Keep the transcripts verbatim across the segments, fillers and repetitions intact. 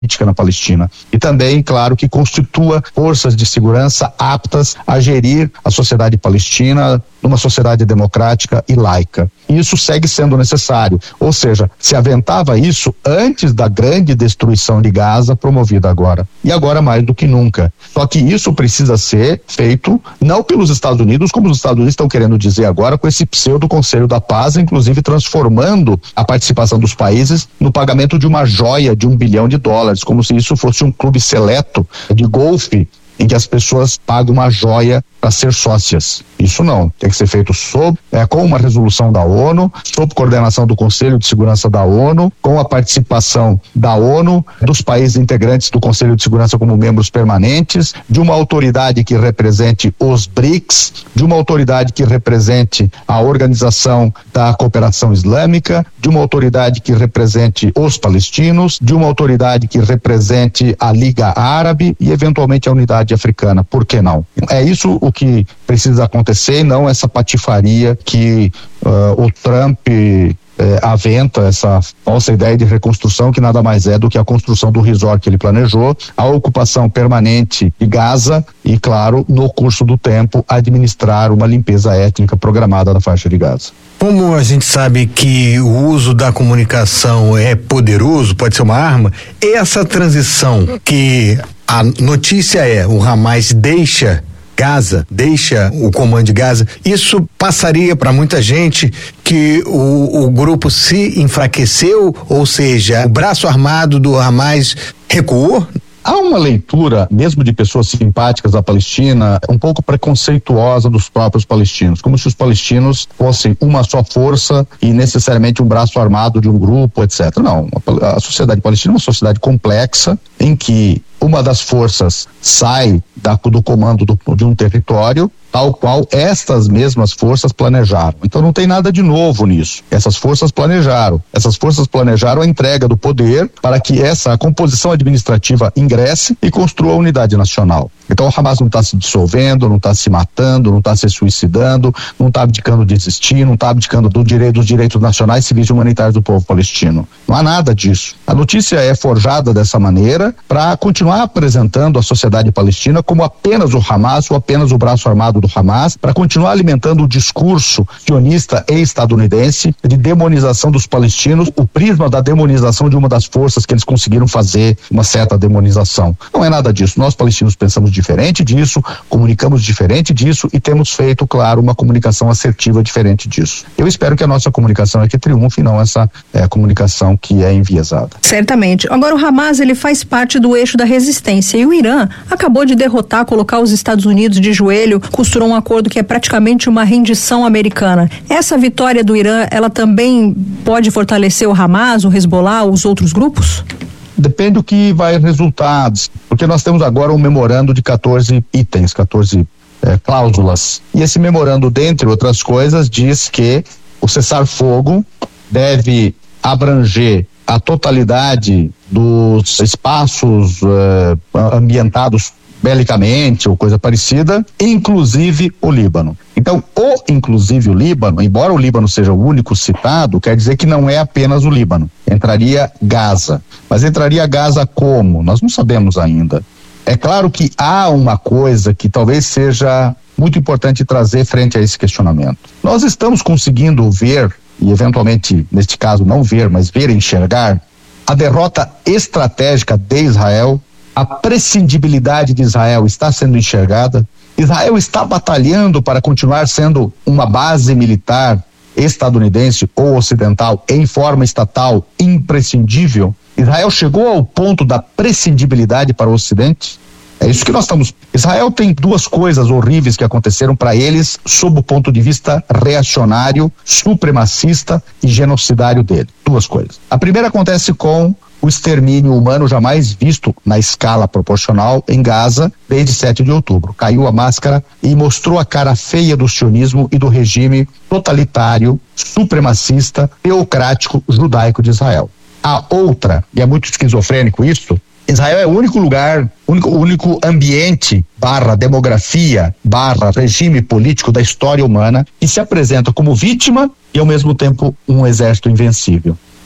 política na Palestina. E também, claro, que constitua forças de segurança aptas a gerir a sociedade palestina numa sociedade democrática e laica. E isso segue sendo necessário. Ou seja, se aventava isso antes da grande destruição de Gaza promovida agora. E agora mais do que nunca. Só que isso precisa ser feito não pelos Estados Unidos, como os Estados Unidos estão querendo dizer agora, com esse pseudo Conselho da Paz, inclusive transformando a participação dos países no pagamento de uma joia de um bilhão de dólares, como se isso fosse um clube seleto de golfe em que as pessoas pagam uma joia para ser sócias. Isso não, tem que ser feito sob, é, com uma resolução da ONU, sob coordenação do Conselho de Segurança da ONU, com a participação da ONU, dos países integrantes do Conselho de Segurança como membros permanentes, de uma autoridade que represente os BRICS, de uma autoridade que represente a Organização da Cooperação Islâmica, de uma autoridade que represente os palestinos, de uma autoridade que represente a Liga Árabe e eventualmente a Unidade Africana. Por que não? É isso o que precisa acontecer e não essa patifaria que uh, o Trump eh, aventa, essa falsa ideia de reconstrução que nada mais é do que a construção do resort que ele planejou, a ocupação permanente de Gaza e, claro, no curso do tempo, administrar uma limpeza étnica programada na faixa de Gaza. Como a gente sabe que o uso da comunicação é poderoso, pode ser uma arma, essa transição que a notícia é o Hamas deixa Gaza, deixa o comando de Gaza, isso passaria para muita gente que o, o grupo se enfraqueceu, ou seja, o braço armado do Hamas recuou? Há uma leitura, mesmo de pessoas simpáticas da Palestina, um pouco preconceituosa dos próprios palestinos, como se os palestinos fossem uma só força e necessariamente um braço armado de um grupo, etcétera. Não, a, a sociedade palestina é uma sociedade complexa em que uma das forças sai da, do comando do, de um território, tal qual estas mesmas forças planejaram. Então não tem nada de novo nisso. Essas forças planejaram. Essas forças planejaram a entrega do poder para que essa composição administrativa ingresse e construa a unidade nacional. Então o Hamas não está se dissolvendo, não está se matando, não está se suicidando, não está abdicando de existir, não está abdicando do direito, dos direitos nacionais, civis e humanitários do povo palestino. Não há nada disso. A notícia é forjada dessa maneira para continuar apresentando a sociedade palestina como apenas o Hamas ou apenas o braço armado do Hamas, para continuar alimentando o discurso sionista e estadunidense de demonização dos palestinos, o prisma da demonização de uma das forças que eles conseguiram fazer uma certa demonização. Não é nada disso. Nós palestinos pensamos diferente disso, comunicamos diferente disso e temos feito, claro, uma comunicação assertiva diferente disso. Eu espero que a nossa comunicação é que triunfe e não essa é, comunicação que é enviesada. Certamente. Agora o Hamas, ele faz parte do eixo da resistência e o Irã acabou de derrotar, colocar os Estados Unidos de joelho, costurou um acordo que é praticamente uma rendição americana. Essa vitória do Irã, ela também pode fortalecer o Hamas, o Hezbollah, os outros grupos? Depende do que vai resultar, porque nós temos agora um memorando de quatorze itens, quatorze eh, cláusulas. E esse memorando, dentre outras coisas, diz que o cessar-fogo deve abranger a totalidade dos espaços eh, ambientados belicamente ou coisa parecida, inclusive o Líbano. Então, o inclusive o Líbano, embora o Líbano seja o único citado, quer dizer que não é apenas o Líbano. Entraria Gaza. Mas entraria Gaza como? Nós não sabemos ainda. É claro que há uma coisa que talvez seja muito importante trazer frente a esse questionamento. Nós estamos conseguindo ver, e eventualmente, neste caso, não ver, mas ver e enxergar, a derrota estratégica de Israel. A prescindibilidade de Israel está sendo enxergada. Israel está batalhando para continuar sendo uma base militar estadunidense ou ocidental em forma estatal imprescindível. Israel chegou ao ponto da prescindibilidade para o Ocidente. É isso que nós estamos. Israel tem duas coisas horríveis que aconteceram para eles sob o ponto de vista reacionário, supremacista e genocidário dele. Duas coisas. A primeira acontece com o extermínio humano jamais visto na escala proporcional em Gaza desde sete de outubro. Caiu a máscara e mostrou a cara feia do sionismo e do regime totalitário, supremacista, teocrático, judaico de Israel. A outra, e é muito esquizofrênico isso, Israel é o único lugar, único, único ambiente barra demografia, barra regime político da história humana que se apresenta como vítima e ao mesmo tempo um exército invencível.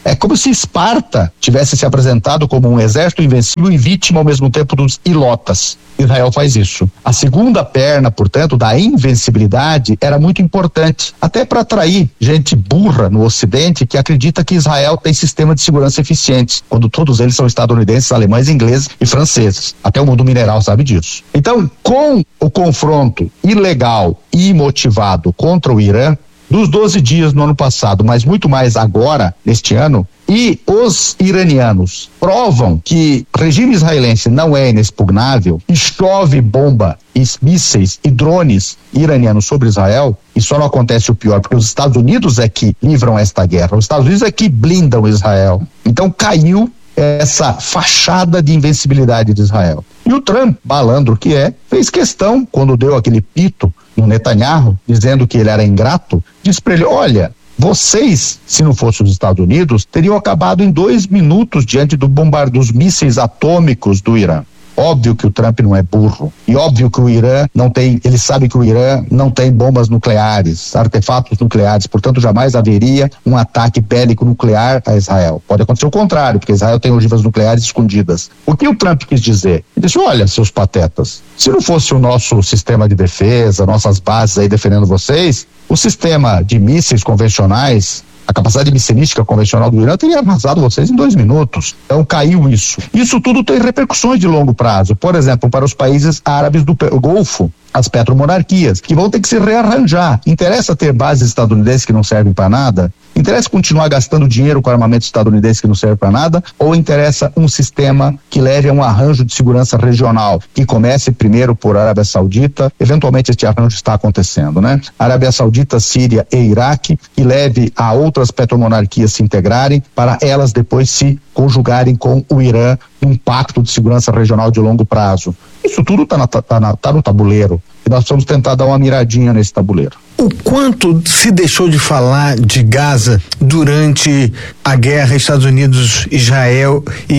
É como se Esparta tivesse se apresentado como um exército invencível e vítima ao mesmo tempo dos ilotas. Israel faz isso. A segunda perna, portanto, da invencibilidade era muito importante, até para atrair gente burra no Ocidente que acredita que Israel tem sistema de segurança eficiente, quando todos eles são estadunidenses, alemães, ingleses e franceses. Até o mundo mineral sabe disso. Então, com o confronto ilegal e imotivado contra o Irã, dos doze dias no ano passado, mas muito mais agora, neste ano, e os iranianos provam que o regime israelense não é inexpugnável e chove bomba, e mísseis e drones iranianos sobre Israel, e só não acontece o pior, porque os Estados Unidos é que livram esta guerra, os Estados Unidos é que blindam Israel. Então caiu essa fachada de invencibilidade de Israel. E o Trump, malandro que é, fez questão, quando deu aquele pito no Netanyahu, dizendo que ele era ingrato, disse para ele, olha, vocês, se não fossem os Estados Unidos, teriam acabado em dois minutos diante do bombardeio dos mísseis atômicos do Irã. Óbvio que o Trump não é burro. E óbvio que o Irã não tem, ele sabe que o Irã não tem bombas nucleares, artefatos nucleares, portanto jamais haveria um ataque bélico nuclear a Israel. Pode acontecer o contrário, porque Israel tem ogivas nucleares escondidas. O que o Trump quis dizer? Ele disse, olha, seus patetas, se não fosse o nosso sistema de defesa, nossas bases aí defendendo vocês, o sistema de mísseis convencionais, a capacidade missilística convencional do Irã teria arrasado vocês em dois minutos. Então caiu isso. Isso tudo tem repercussões de longo prazo. Por exemplo, para os países árabes do Golfo, as petromonarquias, que vão ter que se rearranjar. Interessa ter bases estadunidenses que não servem para nada? Interessa continuar gastando dinheiro com armamento estadunidense que não serve para nada? Ou interessa um sistema que leve a um arranjo de segurança regional, que comece primeiro por Arábia Saudita, eventualmente este arranjo está acontecendo, né? Arábia Saudita, Síria e Iraque, que leve a outras petromonarquias se integrarem, para elas depois se conjugarem com o Irã num pacto de segurança regional de longo prazo. Isso tudo está tá tá no tabuleiro e nós vamos tentar dar uma miradinha nesse tabuleiro. O quanto se deixou de falar de Gaza durante a guerra Estados Unidos, Israel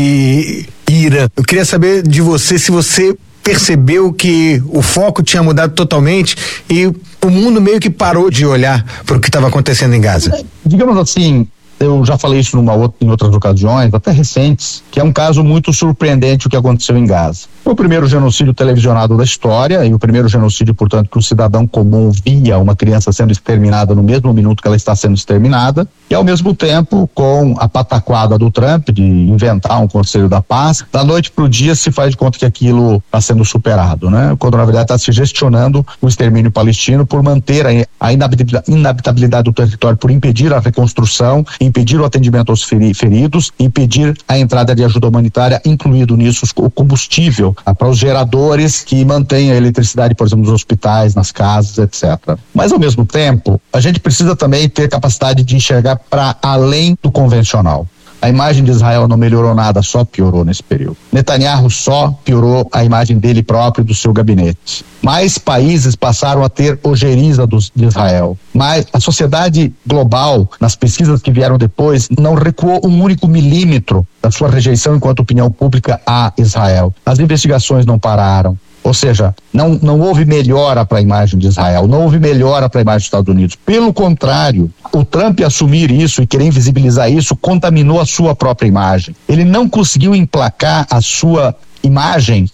e Irã? Eu queria saber de você se você percebeu que o foco tinha mudado totalmente e o mundo meio que parou de olhar para o que estava acontecendo em Gaza. Digamos assim, eu já falei isso numa outra, em outras ocasiões, até recentes, que é um caso muito surpreendente o que aconteceu em Gaza. Foi o primeiro genocídio televisionado da história e o primeiro genocídio, portanto, que o cidadão comum via uma criança sendo exterminada no mesmo minuto que ela está sendo exterminada, e ao mesmo tempo, com a pataquada do Trump de inventar um Conselho da Paz, da noite para o dia se faz de conta que aquilo está sendo superado, né? Quando na verdade está se gestionando o extermínio palestino por manter a, a inabitabilidade do território, por impedir a reconstrução, impedir o atendimento aos feri- feridos, impedir a entrada de ajuda humanitária, incluído nisso o combustível ah, para os geradores que mantêm a eletricidade, por exemplo, nos hospitais, nas casas, etcétera. Mas ao mesmo tempo, a gente precisa também ter capacidade de enxergar para além do convencional. A imagem de Israel não melhorou nada, só piorou nesse período. Netanyahu só piorou a imagem dele próprio e do seu gabinete. Mais países passaram a ter ojeriza dos, de Israel. Mas a sociedade global, nas pesquisas que vieram depois, não recuou um único milímetro da sua rejeição enquanto opinião pública a Israel. As investigações não pararam. Ou seja, não, não houve melhora para a imagem de Israel, não houve melhora para a imagem dos Estados Unidos. Pelo contrário, o Trump assumir isso e querer invisibilizar isso contaminou a sua própria imagem. Ele não conseguiu emplacar a sua imagem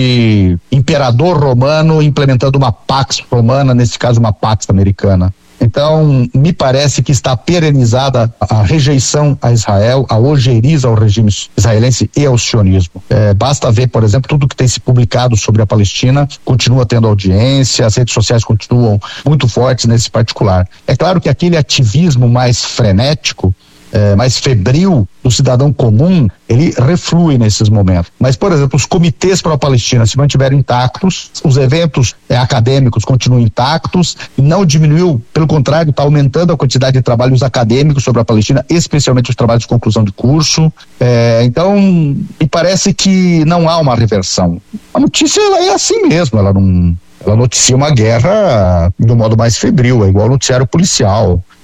de imperador romano implementando uma pax romana, nesse caso uma pax americana. Então, me parece que está perenizada a rejeição a Israel, a ojeriza ao regime israelense e ao sionismo. É, basta ver, por exemplo, tudo que tem se publicado sobre a Palestina, continua tendo audiência, as redes sociais continuam muito fortes nesse particular. É claro que aquele ativismo mais frenético, É, mais febril do cidadão comum, ele reflui nesses momentos. Mas, por exemplo, os comitês para a Palestina se mantiveram intactos, os eventos é, acadêmicos continuam intactos, não diminuiu, pelo contrário, está aumentando a quantidade de trabalhos acadêmicos sobre a Palestina, especialmente os trabalhos de conclusão de curso. É, então, me parece que não há uma reversão. A notícia ela é assim mesmo, ela não... Ela noticia uma guerra de um modo mais febril, é igual ao noticiário policial.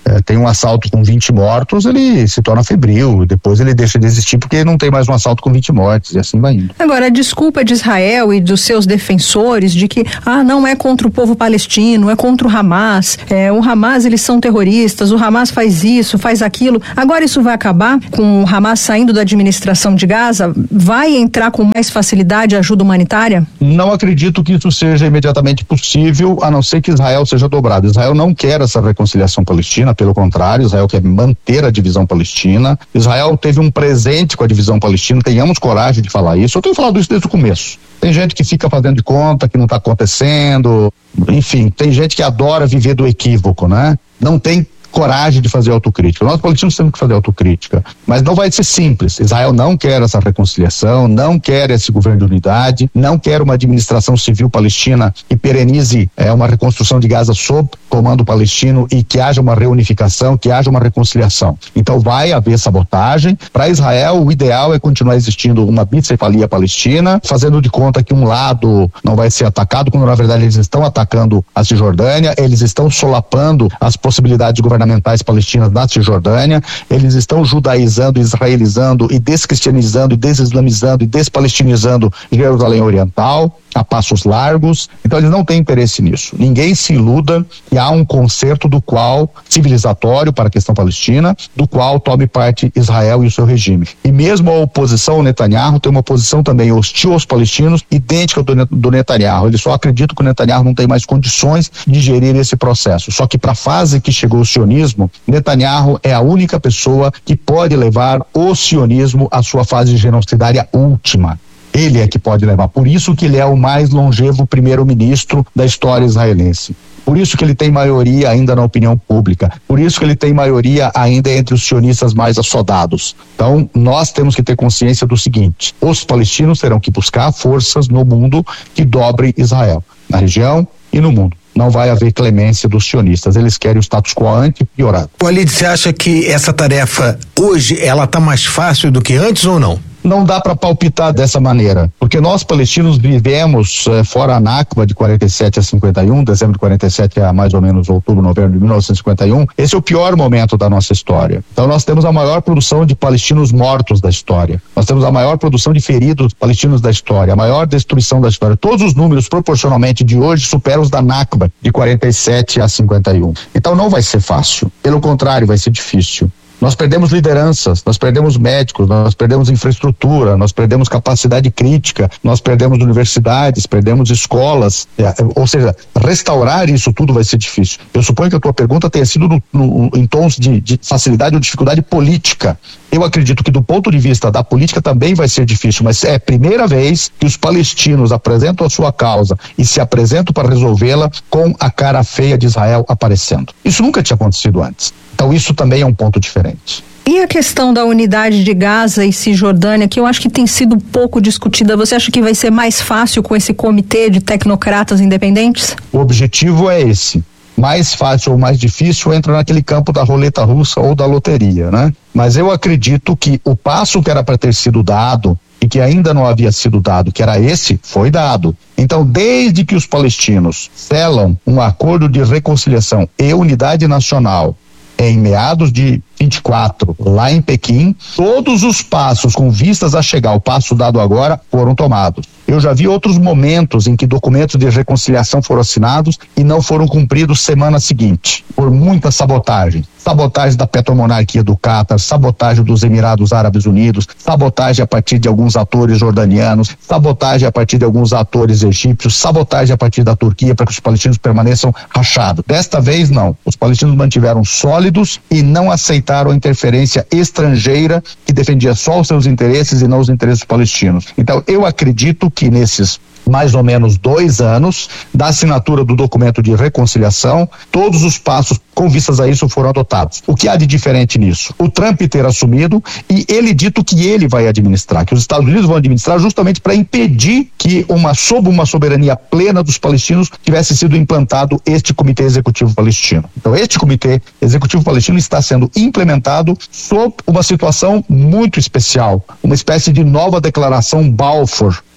é, tem um assalto com vinte mortos, ele se torna febril, depois ele deixa de existir porque não tem mais um assalto com vinte mortes, e assim vai indo. Agora, a desculpa de Israel e dos seus defensores de que, ah, não é contra o povo palestino, é contra o Hamas, é, o Hamas, eles são terroristas, o Hamas faz isso, faz aquilo. Agora isso vai acabar com o Hamas saindo da administração de Gaza? Vai entrar com mais facilidade a ajuda humanitária? Não acredito que isso seja imediatamente possível, a não ser que Israel seja dobrado. Israel não quer essa reconciliação palestina, pelo contrário, Israel quer manter a divisão palestina. Israel teve um presente com a divisão palestina, tenhamos coragem de falar isso. Eu tenho falado isso desde o começo. Tem gente que fica fazendo de conta que não está acontecendo, enfim, tem gente que adora viver do equívoco, né? Não tem coragem de fazer autocrítica. Nós palestinos temos que fazer autocrítica, mas não vai ser simples. Israel não quer essa reconciliação, não quer esse governo de unidade, não quer uma administração civil palestina que perenize é, uma reconstrução de Gaza sob comando palestino e que haja uma reunificação, que haja uma reconciliação. Então vai haver sabotagem. Para Israel, o ideal é continuar existindo uma bicefalia palestina, fazendo de conta que um lado não vai ser atacado, quando na verdade eles estão atacando a Cisjordânia, eles estão solapando as possibilidades governamentais palestinas na Cisjordânia, eles estão judaizando, israelizando e descristianizando, e desislamizando e despalestinizando Jerusalém Oriental a passos largos. Então eles não têm interesse nisso. Ninguém se iluda que há um concerto do qual, civilizatório para a questão palestina, do qual tome parte Israel e o seu regime. E mesmo a oposição ao Netanyahu tem uma posição também hostil aos palestinos, idêntica do, do Netanyahu. Eles só acreditam que o Netanyahu não tem mais condições de gerir esse processo. Só que para a fase que chegou o sionismo, Netanyahu é a única pessoa que pode levar o sionismo à sua fase genocidária última. Ele é que pode levar. Por isso que ele é o mais longevo primeiro-ministro da história israelense. Por isso que ele tem maioria ainda na opinião pública. Por isso que ele tem maioria ainda entre os sionistas mais assodados. Então, nós temos que ter consciência do seguinte: os palestinos terão que buscar forças no mundo que dobrem Israel, na região e no mundo. Não vai haver clemência dos sionistas, eles querem o status quo anti-piorado. Walid, você acha que essa tarefa hoje ela está mais fácil do que antes ou não? Não dá para palpitar dessa maneira, porque nós palestinos vivemos, eh, fora a Nakba de quarenta e sete a cinquenta e um, dezembro de quarenta e sete a mais ou menos outubro, novembro de mil novecentos e cinquenta e um, esse é o pior momento da nossa história. Então nós temos a maior produção de palestinos mortos da história, nós temos a maior produção de feridos palestinos da história, a maior destruição da história. Todos os números proporcionalmente de hoje superam os da Nakba de quarenta e sete a cinquenta e um. Então não vai ser fácil, pelo contrário, vai ser difícil. Nós perdemos lideranças, nós perdemos médicos, nós perdemos infraestrutura, nós perdemos capacidade crítica, nós perdemos universidades, perdemos escolas, ou seja, restaurar isso tudo vai ser difícil. Eu suponho que a tua pergunta tenha sido no, no, em tons de, de facilidade ou dificuldade política. Eu acredito que do ponto de vista da política também vai ser difícil, mas é a primeira vez que os palestinos apresentam a sua causa e se apresentam para resolvê-la com a cara feia de Israel aparecendo. Isso nunca tinha acontecido antes. Então isso também é um ponto diferente. E a questão da unidade de Gaza e Cisjordânia, que eu acho que tem sido pouco discutida, você acha que vai ser mais fácil com esse comitê de tecnocratas independentes? O objetivo é esse. Mais fácil ou mais difícil entra naquele campo da roleta russa ou da loteria, né? Mas eu acredito que o passo que era para ter sido dado e que ainda não havia sido dado, que era esse, foi dado. Então, desde que os palestinos selam um acordo de reconciliação e unidade nacional em meados de vinte e quatro, lá em Pequim, todos os passos com vistas a chegar ao passo dado agora foram tomados. Eu já vi outros momentos em que documentos de reconciliação foram assinados e não foram cumpridos semana seguinte, por muita sabotagem. Sabotagem da petromonarquia do Cátar, sabotagem dos Emirados Árabes Unidos, sabotagem a partir de alguns atores jordanianos, sabotagem a partir de alguns atores egípcios, sabotagem a partir da Turquia para que os palestinos permaneçam rachados. Desta vez não, os palestinos mantiveram sólidos e não aceitaram a interferência estrangeira que defendia só os seus interesses e não os interesses palestinos. Então eu acredito que nesses mais ou menos dois anos da assinatura do documento de reconciliação, todos os passos com vistas a isso foram adotados. O que há de diferente nisso? O Trump ter assumido e ele dito que ele vai administrar, que os Estados Unidos vão administrar justamente para impedir que uma, sob uma soberania plena dos palestinos tivesse sido implantado este Comitê Executivo Palestino. Então este Comitê Executivo Palestino está sendo implementado sob uma situação muito especial, uma espécie de nova declaração Balfour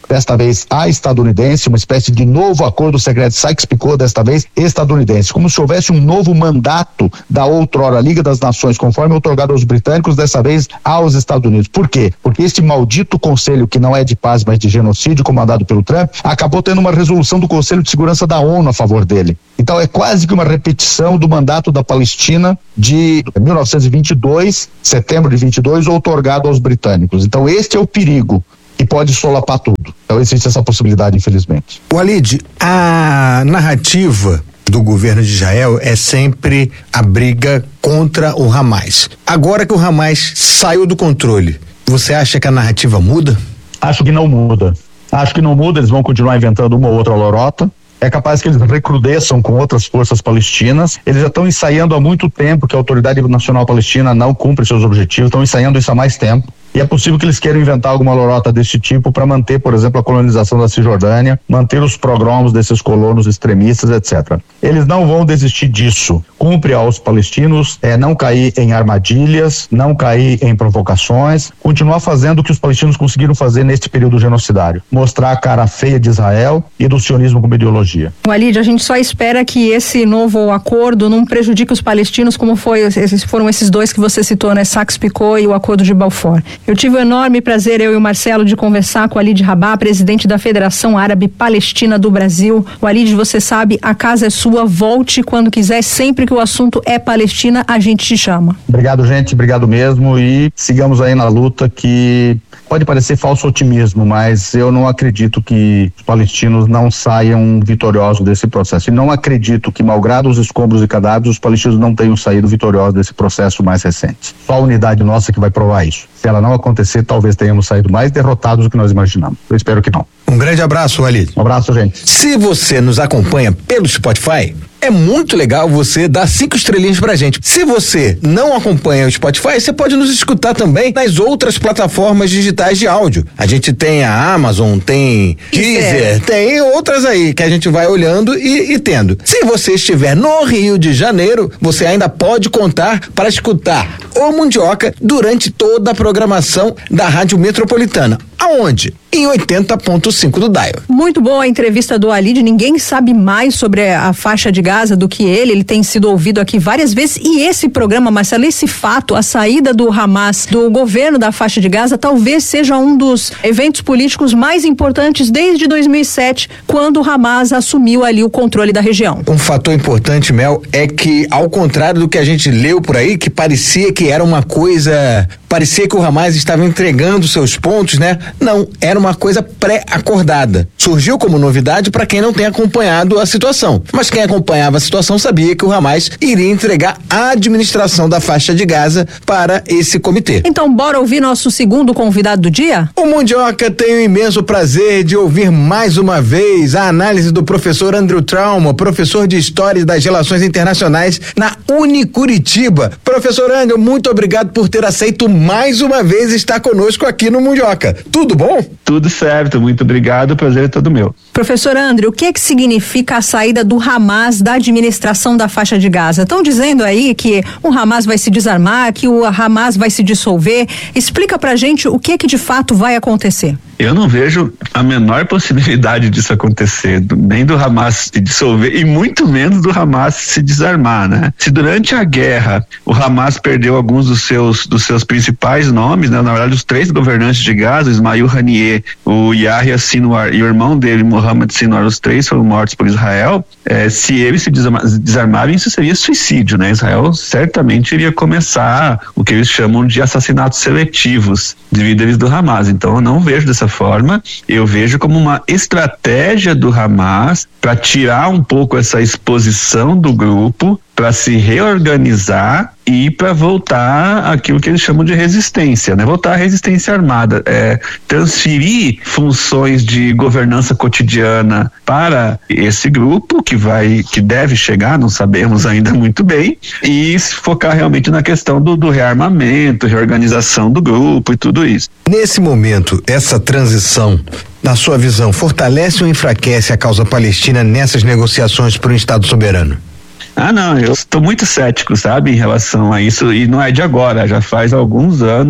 desta vez a estadunidense, uma espécie de novo acordo secreto Sykes-Picot, desta vez estadunidense, como se houvesse um novo mandato da outrora Liga das Nações, conforme outorgado aos britânicos, dessa vez aos Estados Unidos. Por quê? Porque este maldito conselho, que não é de paz, mas de genocídio, comandado pelo Trump, acabou tendo uma resolução do Conselho de Segurança da ONU a favor dele. Então é quase que uma repetição do mandato da Palestina de mil novecentos e vinte e dois, setembro de vinte e dois, outorgado aos britânicos. Então este é o perigo e pode solapar tudo. Então existe essa possibilidade, infelizmente. Walid, a narrativa do governo de Israel é sempre a briga contra o Hamas. Agora que o Hamas saiu do controle, você acha que a narrativa muda? Acho que não muda. Acho que não muda, eles vão continuar inventando uma ou outra lorota. É capaz que eles recrudesçam com outras forças palestinas. Eles já estão ensaiando há muito tempo que a Autoridade Nacional Palestina não cumpre seus objetivos, estão ensaiando isso há mais tempo. E é possível que eles queiram inventar alguma lorota desse tipo para manter, por exemplo, a colonização da Cisjordânia, manter os progromos desses colonos extremistas, etcétera. Eles não vão desistir disso. Cumpre aos palestinos é, não cair em armadilhas, não cair em provocações, continuar fazendo o que os palestinos conseguiram fazer neste período genocidário. Mostrar a cara feia de Israel e do sionismo como ideologia. Walid, a gente só espera que esse novo acordo não prejudique os palestinos, como foi, esses, foram esses dois que você citou, né? Sykes-Picot e o Acordo de Balfour. Eu tive o enorme prazer, eu e o Marcelo, de conversar com o Walid Rabah, presidente da Federação Árabe Palestina do Brasil. Walid, você sabe, a casa é sua, volte quando quiser, sempre que o assunto é Palestina, a gente te chama. Obrigado, gente, obrigado mesmo, e sigamos aí na luta, que pode parecer falso otimismo, mas eu não acredito que os palestinos não saiam vitoriosos desse processo, e não acredito que, malgrado os escombros e cadáveres, os palestinos não tenham saído vitoriosos desse processo mais recente. Só a unidade nossa que vai provar isso. Se ela não acontecer, talvez tenhamos saído mais derrotados do que nós imaginamos. Eu espero que não. Um grande abraço, Walid. Um abraço, gente. Se você nos acompanha pelo Spotify, é muito legal você dar cinco estrelinhas pra gente. Se você não acompanha o Spotify, você pode nos escutar também nas outras plataformas digitais de áudio. A gente tem a Amazon, tem Deezer, tem outras aí que a gente vai olhando e, e tendo. Se você estiver no Rio de Janeiro, você ainda pode contar para escutar o Mundioca durante toda a programação da Rádio Metropolitana. Aonde? Em oitenta ponto cinco do Dial. Muito boa a entrevista do Walid, ninguém sabe mais sobre a faixa de Gaza do que ele, ele tem sido ouvido aqui várias vezes, e esse programa, Marcelo, esse fato, a saída do Hamas do governo da faixa de Gaza, talvez seja um dos eventos políticos mais importantes desde dois mil e sete, quando o Hamas assumiu ali o controle da região. Um fator importante, Mel, é que, ao contrário do que a gente leu por aí, que parecia que era uma coisa, parecia que o Hamas estava entregando seus pontos, né? Não, era uma coisa pré-acordada. Surgiu como novidade para quem não tem acompanhado a situação, mas quem acompanhava a situação sabia que o Hamas iria entregar a administração da faixa de Gaza para esse comitê. Então, bora ouvir nosso segundo convidado do dia? O Mundioca tem o imenso prazer de ouvir mais uma vez a análise do professor Andrew Trauma, professor de História das Relações Internacionais na Unicuritiba. Professor Andrew, muito obrigado por ter aceito mais uma vez estar conosco aqui no Mundioca. Tudo bom? Tudo certo, muito obrigado, o prazer é todo meu. Professor Andrew, o que é que significa a saída do Hamas da administração da faixa de Gaza? Estão dizendo aí que o Hamas vai se desarmar, que o Hamas vai se dissolver. Explica pra gente o que é que de fato vai acontecer. Eu não vejo a menor possibilidade disso acontecer, nem do Hamas se dissolver e muito menos do Hamas se desarmar, né? Se durante a guerra o Hamas perdeu alguns dos seus dos seus principais nomes, né? Na verdade, os três governantes de Gaza, Ismail Haniyeh, o Yahya Sinwar e o irmão dele, Mohammed Sinwar, os três foram mortos por Israel. É, se eles se desarmarem, isso seria suicídio, né? Israel certamente iria começar o que eles chamam de assassinatos seletivos de líderes do Hamas. Então eu não vejo dessa forma, eu vejo como uma estratégia do Hamas para tirar um pouco essa exposição do grupo, para se reorganizar e para voltar àquilo que eles chamam de resistência, né? Voltar à resistência armada, é, transferir funções de governança cotidiana para esse grupo que vai, que deve chegar, não sabemos ainda muito bem, e se focar realmente na questão do, do rearmamento, reorganização do grupo e tudo isso. Nesse momento, essa transição, na sua visão, fortalece ou enfraquece a causa palestina nessas negociações por um Estado soberano? Ah, não, eu estou muito cético, sabe, em relação a isso, e não é de agora, já faz alguns anos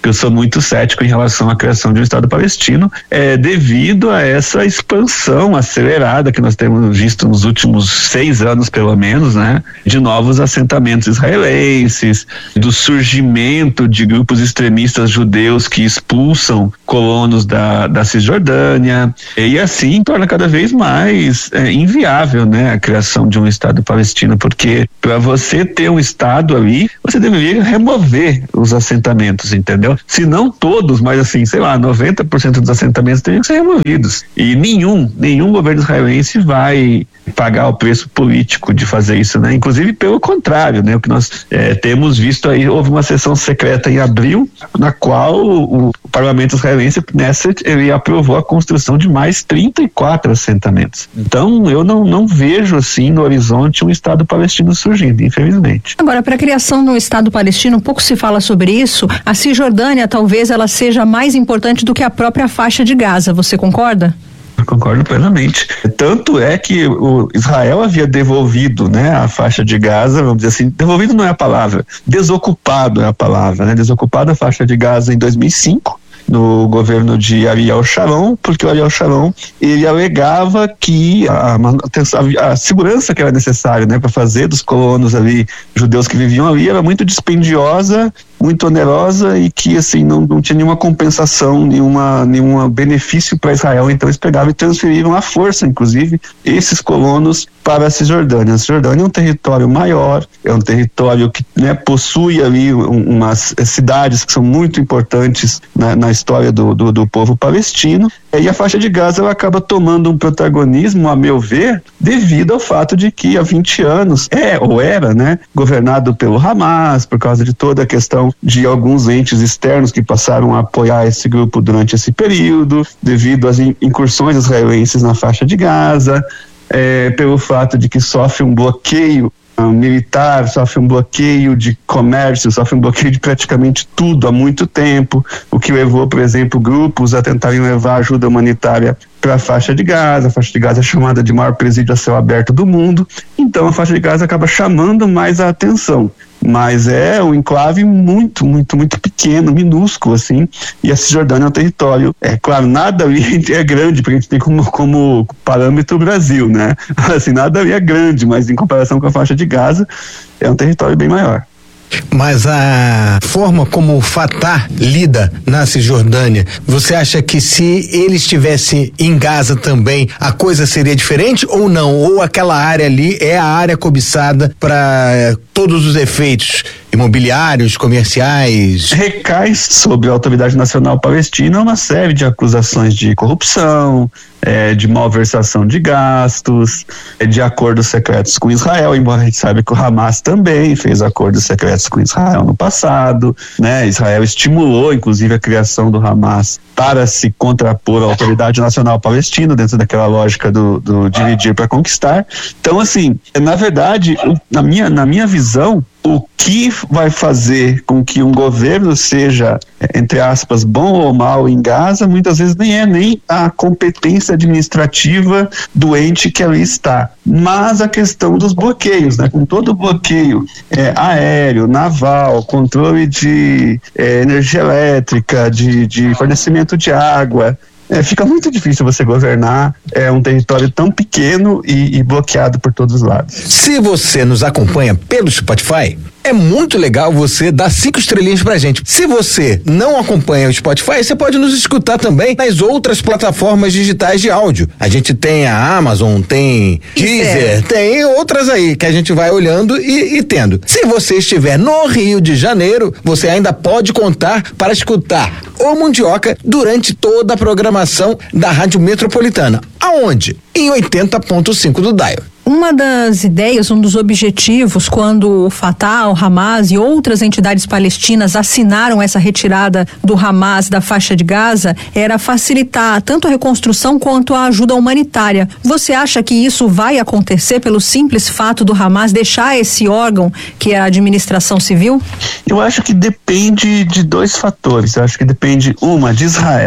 que eu sou muito cético em relação à criação de um Estado palestino, é, devido a essa expansão acelerada que nós temos visto nos últimos seis anos, pelo menos, né, de novos assentamentos israelenses, do surgimento de grupos extremistas judeus que expulsam colonos da, da Cisjordânia, e assim torna cada vez mais é, inviável, né, a criação de um Estado palestino, porque para você ter um Estado ali, você deveria remover os assentamentos, entendeu? Se não todos, mas assim, sei lá, noventa por cento dos assentamentos teriam que ser removidos, e nenhum, nenhum governo israelense vai pagar o preço político de fazer isso, né? Inclusive pelo contrário, né? O que nós é, temos visto aí, houve uma sessão secreta em abril, na qual o, o parlamento israelense, Knesset, ele aprovou a construção de mais trinta e quatro assentamentos. Então, eu não, não vejo assim no horizonte um Estado palestino surgindo, infelizmente. Agora, para a criação de um Estado palestino, um pouco se fala sobre isso. A Cisjordânia, talvez ela seja mais importante do que a própria faixa de Gaza. Você concorda? Eu concordo plenamente. Tanto é que o Israel havia devolvido, né, a faixa de Gaza, vamos dizer assim, devolvido não é a palavra, desocupado é a palavra, né, desocupado a faixa de Gaza em dois mil e cinco, no governo de Ariel Sharon, porque o Ariel Sharon, ele alegava que a, a, a segurança que era necessária, né, para fazer dos colonos ali, judeus que viviam ali, era muito dispendiosa, muito onerosa, e que assim não, não tinha nenhuma compensação, nenhuma nenhum benefício para Israel. Então eles pegavam e transferiram à força, inclusive, esses colonos para a Cisjordânia. A Cisjordânia é um território maior, é um território que, né, possui ali um, umas cidades que são muito importantes na, na história do, do, do povo palestino, e a faixa de Gaza ela acaba tomando um protagonismo, a meu ver, devido ao fato de que há vinte anos é ou era, né, governado pelo Hamas, por causa de toda a questão de alguns entes externos que passaram a apoiar esse grupo durante esse período, devido às incursões israelenses na faixa de Gaza, é, pelo fato de que sofre um bloqueio um, militar, sofre um bloqueio de comércio, sofre um bloqueio de praticamente tudo há muito tempo, o que levou, por exemplo, grupos a tentarem levar ajuda humanitária para a faixa de Gaza. A faixa de Gaza é chamada de maior presídio a céu aberto do mundo, então a faixa de Gaza acaba chamando mais a atenção. Mas é um enclave muito, muito, muito pequeno, minúsculo, assim, e a Cisjordânia é um território, é claro, nada ali é grande, porque a gente tem como, como parâmetro o Brasil, né? Assim, nada ali é grande, mas em comparação com a faixa de Gaza, é um território bem maior. Mas a forma como o Fatah lida na Cisjordânia, você acha que se ele estivesse em Gaza também, a coisa seria diferente ou não? Ou aquela área ali é a área cobiçada para todos os efeitos imobiliários, comerciais? Recai sobre a Autoridade Nacional Palestina uma série de acusações de corrupção, é, de malversação de gastos, é, de acordos secretos com Israel, embora a gente saiba que o Hamas também fez acordos secretos com Israel no passado, né? Israel estimulou, inclusive, a criação do Hamas para se contrapor à Autoridade Nacional Palestina, dentro daquela lógica do, do dividir para conquistar. Então, assim, na verdade, na minha, na minha visão, o que vai fazer com que um governo seja, entre aspas, bom ou mal em Gaza, muitas vezes nem é nem a competência administrativa do ente que ali está, mas a questão dos bloqueios, né? Com todo o bloqueio é, aéreo, naval, controle de é, energia elétrica, de, de fornecimento de água, É, fica muito difícil você governar é, um território tão pequeno e, e bloqueado por todos os lados. Se você nos acompanha pelo Spotify, é muito legal você dar cinco estrelinhas pra gente. Se você não acompanha o Spotify, você pode nos escutar também nas outras plataformas digitais de áudio. A gente tem a Amazon, tem Deezer, tem outras aí que a gente vai olhando e, e tendo. Se você estiver no Rio de Janeiro, você ainda pode contar para escutar o Mundioca durante toda a programação da Rádio Metropolitana. Aonde? Em oitenta ponto cinco do Dial. Uma das ideias, um dos objetivos, quando o Fatah, o Hamas e outras entidades palestinas assinaram essa retirada do Hamas da faixa de Gaza, era facilitar tanto a reconstrução quanto a ajuda humanitária. Você acha que isso vai acontecer pelo simples fato do Hamas deixar esse órgão, que é a administração civil? Eu acho que depende de dois fatores. Eu acho que depende, uma, de Israel,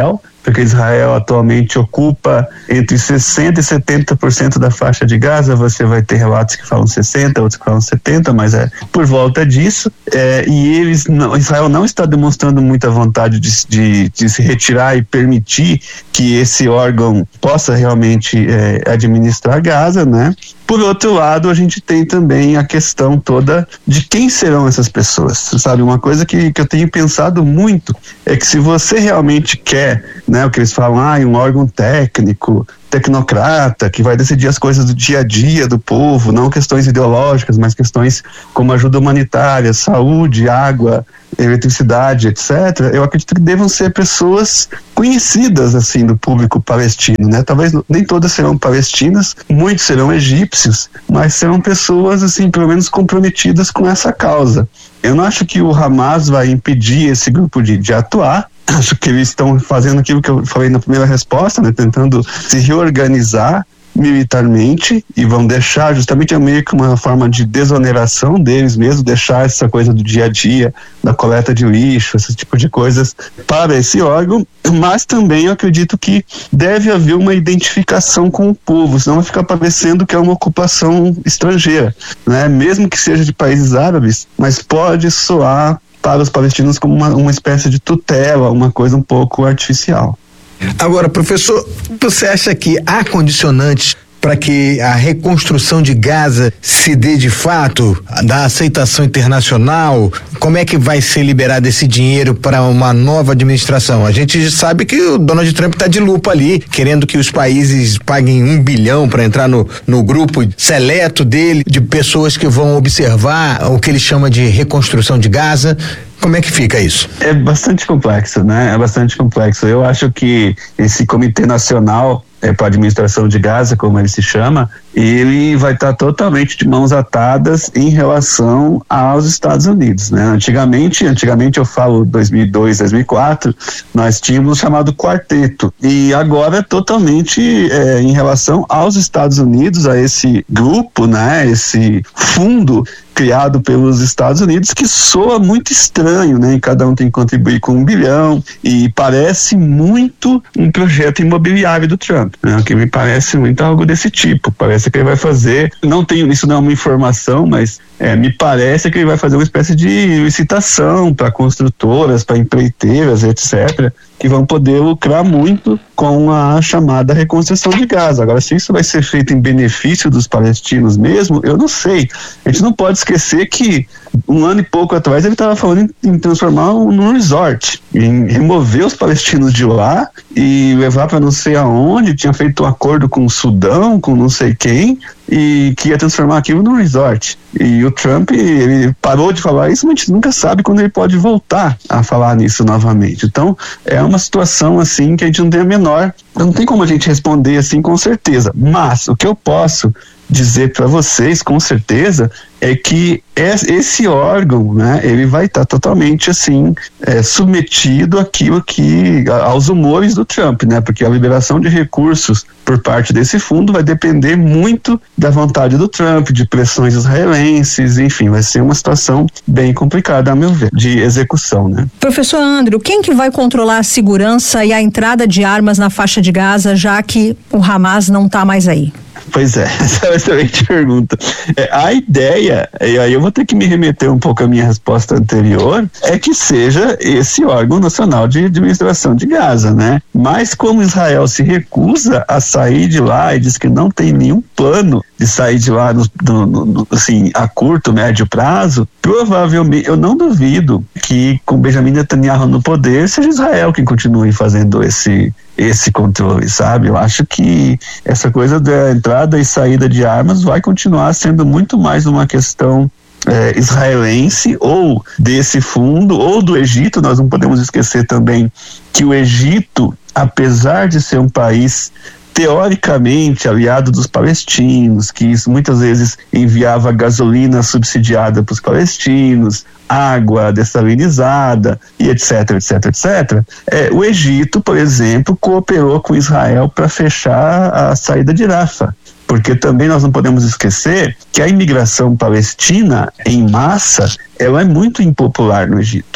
porque Israel atualmente ocupa entre sessenta e setenta por cento da faixa de Gaza. Você vai ter relatos que falam sessenta, outros que falam setenta, mas é por volta disso, é, e eles não, Israel não está demonstrando muita vontade de, de, de se retirar e permitir que esse órgão possa realmente é, administrar Gaza, né? Por outro lado, a gente tem também a questão toda de quem serão essas pessoas, sabe? Uma coisa que, que eu tenho pensado muito é que se você realmente quer, né, o que eles falam, ah, um órgão técnico, tecnocrata, que vai decidir as coisas do dia a dia do povo, não questões ideológicas, mas questões como ajuda humanitária, saúde, água, eletricidade, etcétera, eu acredito que devam ser pessoas conhecidas, assim, do público palestino, né? Talvez nem todas serão palestinas, muitos serão egípcios, mas serão pessoas, assim, pelo menos comprometidas com essa causa. Eu não acho que o Hamas vai impedir esse grupo de, de atuar. Acho que eles estão fazendo aquilo que eu falei na primeira resposta, né? Tentando se reorganizar militarmente e vão deixar, justamente é meio que uma forma de desoneração deles mesmo, deixar essa coisa do dia a dia, da coleta de lixo, esse tipo de coisas para esse órgão, mas também eu acredito que deve haver uma identificação com o povo, senão vai ficar parecendo que é uma ocupação estrangeira, né? Mesmo que seja de países árabes, mas pode soar para os palestinos como uma, uma espécie de tutela, uma coisa um pouco artificial. Agora, professor, você acha que há condicionantes para que a reconstrução de Gaza se dê de fato, da aceitação internacional? Como é que vai ser liberado esse dinheiro para uma nova administração? A gente sabe que o Donald Trump está de lupa ali, querendo que os países paguem um bilhão para entrar no, no grupo seleto dele, de pessoas que vão observar o que ele chama de reconstrução de Gaza. Como é que fica isso? É bastante complexo, né? É bastante complexo. Eu acho que esse Comitê Nacional é, para a Administração de Gaza, como ele se chama, ele vai estar totalmente de mãos atadas em relação aos Estados Unidos, né? Antigamente, antigamente eu falo dois mil e dois, dois mil e quatro, nós tínhamos o chamado quarteto, e agora totalmente é, em relação aos Estados Unidos, a esse grupo, né? Esse fundo criado pelos Estados Unidos, que soa muito estranho, né? E cada um tem que contribuir com um bilhão, e parece muito um projeto imobiliário do Trump, né? Que me parece muito algo desse tipo. Parece que ele vai fazer, não tenho, isso não é uma informação, mas é, me parece que ele vai fazer uma espécie de licitação para construtoras, para empreiteiras, etcétera, que vão poder lucrar muito com a chamada reconstrução de Gaza. Agora, se isso vai ser feito em benefício dos palestinos mesmo, eu não sei. A gente não pode esquecer que um ano e pouco atrás ele estava falando em, em transformar um, num resort, em remover os palestinos de lá e levar para não sei aonde, tinha feito um acordo com o Sudão, com não sei quem, e que ia transformar aquilo num resort. E o Trump, ele parou de falar isso, mas a gente nunca sabe quando ele pode voltar a falar nisso novamente. Então, é uma situação assim que a gente não tem a menor, não tem como a gente responder assim com certeza, mas o que eu posso dizer para vocês com certeza é que esse órgão, né, ele vai estar tá totalmente assim é, submetido àquilo que aos humores do Trump, né, porque a liberação de recursos por parte desse fundo vai depender muito da vontade do Trump, de pressões israelenses, enfim, vai ser uma situação bem complicada, a meu ver, de execução, né. Professor Andrew, quem que vai controlar a segurança e a entrada de armas na faixa de Gaza, já que o Hamas não está mais aí? Pois é, essa é uma excelente pergunta. É, a ideia, e aí eu vou ter que me remeter um pouco à minha resposta anterior, é que seja esse órgão nacional de administração de Gaza, né? Mas como Israel se recusa a sair de lá e diz que não tem nenhum plano de sair de lá no, no, no, assim, a curto, médio prazo, provavelmente, eu não duvido que com Benjamin Netanyahu no poder, seja Israel quem continue fazendo esse esse controle, sabe? Eu acho que essa coisa da entrada e saída de armas vai continuar sendo muito mais uma questão é, israelense ou desse fundo ou do Egito. Nós não podemos esquecer também que o Egito, apesar de ser um país teoricamente aliado dos palestinos, que isso muitas vezes enviava gasolina subsidiada para os palestinos, água dessalinizada e etc, etc, etc. É, o Egito, por exemplo, cooperou com Israel para fechar a saída de Rafah, porque também nós não podemos esquecer que a imigração palestina em massa, ela é muito impopular no Egito.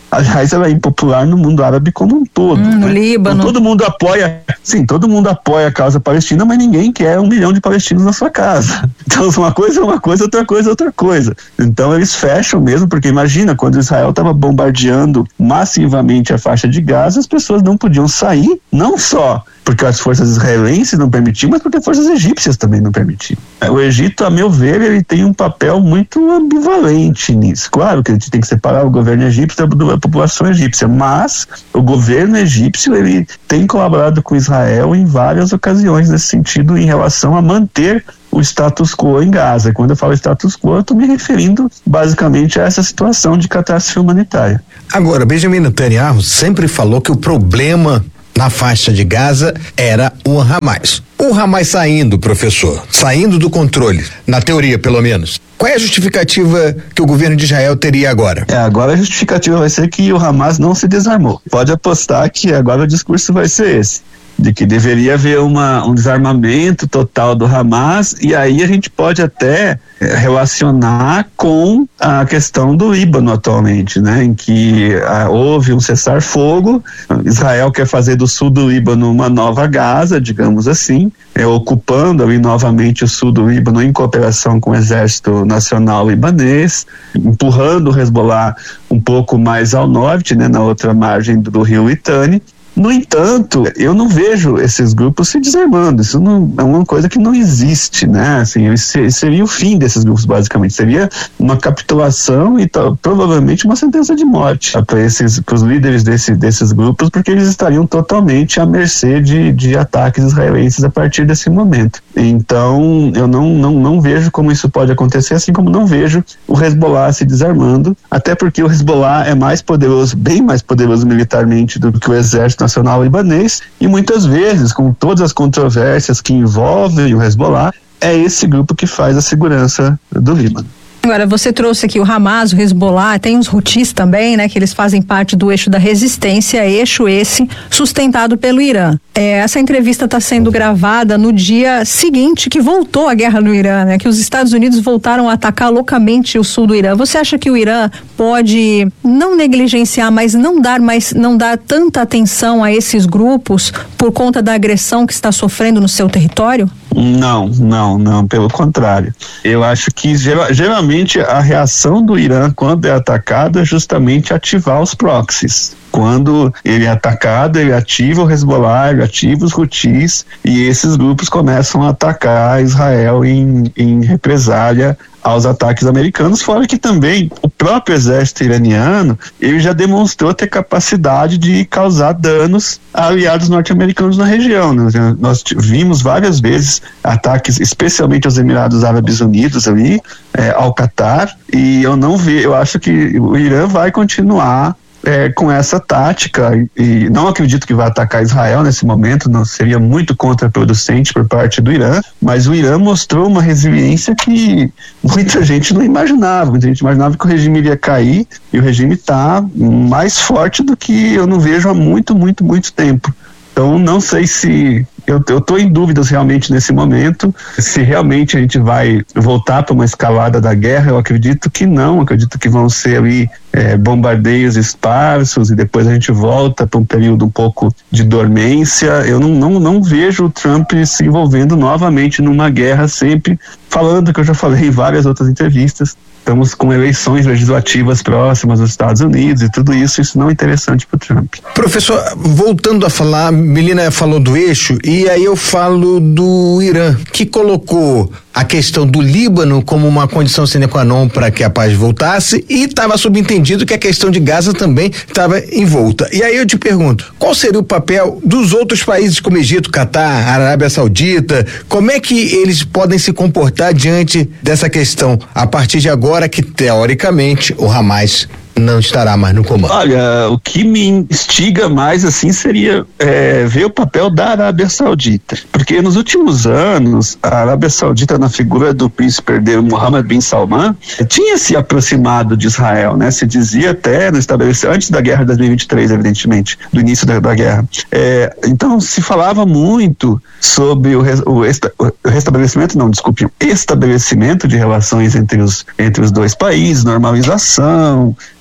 Aliás, ela é impopular no mundo árabe como um todo. Hum, no né? Líbano. Então, todo mundo apoia, sim, todo mundo apoia a causa palestina, mas ninguém quer um milhão de palestinos na sua casa. Então, uma coisa é uma coisa, outra coisa é outra coisa. Então, eles fecham mesmo, porque imagina, quando Israel estava bombardeando massivamente a faixa de Gaza, as pessoas não podiam sair, não só porque as forças israelenses não permitiam, mas porque as forças egípcias também não permitiam. O Egito, a meu ver, ele tem um papel muito ambivalente nisso. Claro que a gente tem que separar o governo egípcio da população egípcia, mas o governo egípcio, ele tem colaborado com Israel em várias ocasiões nesse sentido, em relação a manter o status quo em Gaza. Quando eu falo status quo, eu estou me referindo basicamente a essa situação de catástrofe humanitária. Agora, Benjamin Netanyahu sempre falou que o problema na faixa de Gaza era o Hamas. O Hamas saindo, professor, saindo do controle, na teoria pelo menos, qual é a justificativa que o governo de Israel teria agora? É, agora a justificativa vai ser que o Hamas não se desarmou. Pode apostar que agora o discurso vai ser esse, de que deveria haver uma, um desarmamento total do Hamas, e aí a gente pode até é, relacionar com a questão do Líbano atualmente, né, em que ah, houve um cessar-fogo. Israel quer fazer do sul do Líbano uma nova Gaza, digamos assim, é, ocupando ali novamente o sul do Líbano em cooperação com o Exército Nacional Libanês, empurrando o Hezbollah um pouco mais ao norte, né, na outra margem do, do rio Litani. No entanto, eu não vejo esses grupos se desarmando. Isso não, é uma coisa que não existe, né? Assim, seria o fim desses grupos, basicamente. Seria uma capitulação e tal, provavelmente uma sentença de morte para esses, para os líderes desse, desses grupos, porque eles estariam totalmente à mercê de, de ataques israelenses a partir desse momento. Então, eu não, não, não vejo como isso pode acontecer, assim como não vejo o Hezbollah se desarmando, até porque o Hezbollah é mais poderoso, bem mais poderoso militarmente do que o Exército Nacional Libanês, e muitas vezes, com todas as controvérsias que envolvem o Hezbollah, é esse grupo que faz a segurança do Líbano. Agora, você trouxe aqui o Hamas, o Hezbollah, tem os Houthis também, né, que eles fazem parte do eixo da resistência, eixo esse sustentado pelo Irã. É, essa entrevista está sendo gravada no dia seguinte que voltou a guerra no Irã, né, que os Estados Unidos voltaram a atacar loucamente o sul do Irã. Você acha que o Irã pode não negligenciar, mas não dar mais, não dar tanta atenção a esses grupos por conta da agressão que está sofrendo no seu território? Não, não, não, pelo contrário. Eu acho que geral, geralmente a reação do Irã quando é atacado é justamente ativar os proxies. Quando ele é atacado, ele ativa o Hezbollah, ele ativa os Houthis, e esses grupos começam a atacar Israel em, em represália aos ataques americanos, fora que também o próprio exército iraniano, ele já demonstrou ter capacidade de causar danos a aliados norte-americanos na região. Nós, nós vimos várias vezes ataques, especialmente aos Emirados Árabes Unidos ali, é, ao Catar, e eu não vi, eu acho que o Irã vai continuar É, com essa tática, e, e não acredito que vai atacar Israel nesse momento, não seria muito contraproducente por parte do Irã, mas o Irã mostrou uma resiliência que muita gente não imaginava. Muita gente imaginava que o regime iria cair, e o regime está mais forte do que eu não vejo há muito, muito, muito tempo. Então, não sei se... Eu estou em dúvidas realmente nesse momento, se realmente a gente vai voltar para uma escalada da guerra. Eu acredito que não, acredito que vão ser ali é, bombardeios esparsos, e depois a gente volta para um período um pouco de dormência. Eu não, não, não vejo o Trump se envolvendo novamente numa guerra, sempre falando, que eu já falei em várias outras entrevistas, estamos com eleições legislativas próximas nos Estados Unidos e tudo isso, isso não é interessante para o Trump. Professor, voltando a falar, Melina falou do eixo, e aí eu falo do Irã, que colocou a questão do Líbano como uma condição sine qua non para que a paz voltasse, e estava subentendido que a questão de Gaza também estava envolta. E aí eu te pergunto, qual seria o papel dos outros países como Egito, Catar, Arábia Saudita? Como é que eles podem se comportar diante dessa questão a partir de agora, que teoricamente o Hamas não estará mais no comando? Olha, o que me instiga mais assim seria é, ver o papel da Arábia Saudita, porque nos últimos anos a Arábia Saudita, na figura do príncipe herdeiro Mohammed bin Salman, tinha se aproximado de Israel, né? Se dizia até no estabelecimento, antes da guerra de dois mil e vinte e três, evidentemente, do início da, da guerra. É, então se falava muito sobre o, o, esta, o restabelecimento, não, desculpe, o estabelecimento de relações entre os, entre os dois países, normalização,